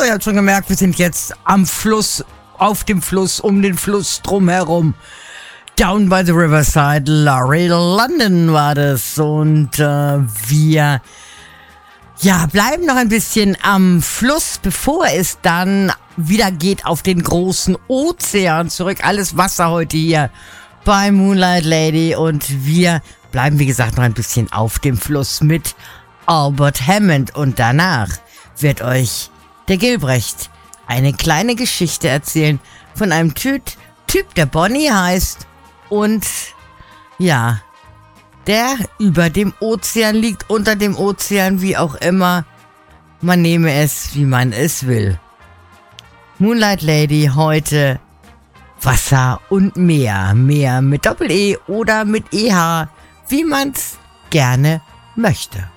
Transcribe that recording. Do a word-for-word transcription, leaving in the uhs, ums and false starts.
ihr habt schon gemerkt, wir sind jetzt am Fluss, auf dem Fluss, um den Fluss drumherum. Down by the Riverside, Laurie, London war das. Und äh, wir ja, bleiben noch ein bisschen am Fluss, bevor es dann wieder geht auf den großen Ozean zurück. Alles Wasser heute hier bei Moonlight Lady. Und wir bleiben, wie gesagt, noch ein bisschen auf dem Fluss mit Albert Hammond. Und danach wird euch der Gilbrecht eine kleine Geschichte erzählen von einem Typ, Typ, der Bonnie heißt und ja, der über dem Ozean liegt, unter dem Ozean, wie auch immer. Man nehme es, wie man es will. Moonlight Lady heute Wasser und Meer. Meer mit Doppel-E oder mit E H, wie man's gerne möchte.